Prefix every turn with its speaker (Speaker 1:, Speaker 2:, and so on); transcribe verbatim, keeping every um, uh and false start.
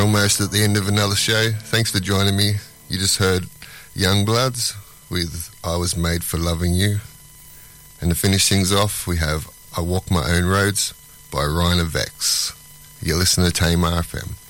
Speaker 1: almost at the end of another show. Thanks for joining me. You just heard Youngbloods with I Was Made for Loving You. And to finish things off, we have I Walk My Own Roads by Rhina Vex. You're listening to Tame R F M.